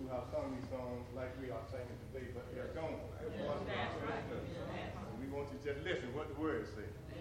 who have sung these songs like we are singing today, but they're gone. We want you to just listen what the words say.